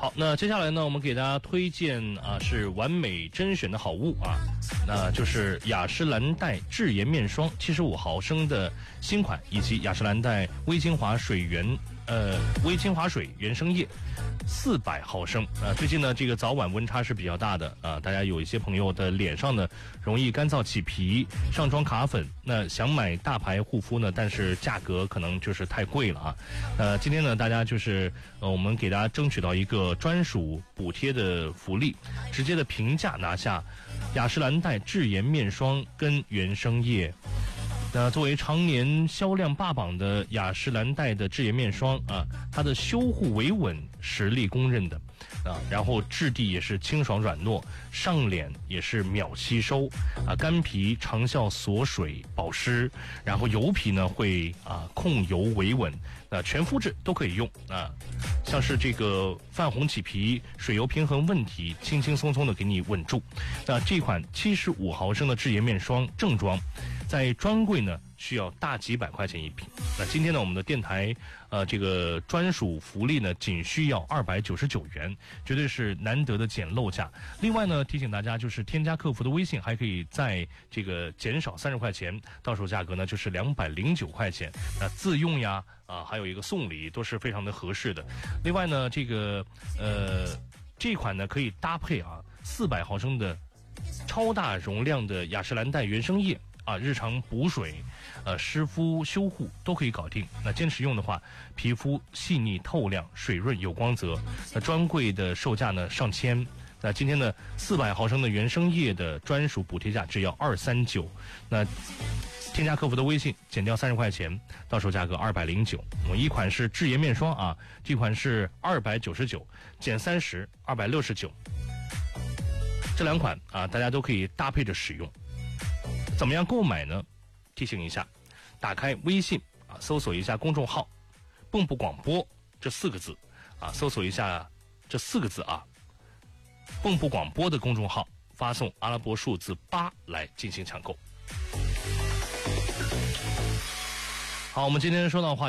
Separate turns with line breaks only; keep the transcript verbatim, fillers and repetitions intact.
好，那接下来呢，我们给大家推荐啊是完美甄选的好物啊，那就是雅诗兰黛智颜面霜七十五毫升的新款，以及雅诗兰黛微精华水原呃微精华水原生液四百毫升啊。最近呢，这个早晚温差是比较大的啊，大家有一些朋友的脸上呢容易干燥起皮，上妆卡粉，那想买大牌护肤呢，但是价格可能就是太贵了啊。呃，今天呢，大家就是呃，我们给大家争取到一个专属补贴的福利，直接的平价拿下雅诗兰黛智颜面霜跟原生液。那作为常年销量霸榜的雅诗兰黛的智颜面霜啊，它的修护维稳实力公认的啊，然后质地也是清爽软糯，上脸也是秒吸收啊，干皮长效锁水保湿，然后油皮呢会啊控油维稳，那全肤质都可以用啊，像是这个泛红起皮、水油平衡问题，轻轻松松的给你稳住。那这款七十五毫升的智颜面霜正装，在专柜呢需要大几百块钱一瓶。那今天呢，我们的电台呃这个专属福利呢，仅需要二百九十九元，绝对是难得的捡漏价。另外呢，提醒大家就是添加客服的微信，还可以在这个减少三十块钱，到手价格呢就是两百零九块钱。那自用呀啊，还有一个送礼都是非常的合适的。另外呢，这个呃这款呢可以搭配啊四百毫升的超大容量的雅诗兰黛原生液啊，日常补水、呃湿敷、修护都可以搞定。那坚持用的话，皮肤细腻透亮、水润有光泽。那专柜的售价呢上千，那今天呢四百毫升的原生液的专属补贴价只要二三九。那添加客服的微信，减掉三十块钱，到手价格二百零九。我们一款是智颜面霜啊，这款是二百九十九，减三十，二百六十九。这两款啊，大家都可以搭配着使用。怎么样购买呢？提醒一下，打开微信啊，搜索一下公众号“蚌埠广播”这四个字啊，搜索一下这四个字啊，“蚌埠广播”的公众号，发送阿拉伯数字八来进行抢购。好，我们今天说到话。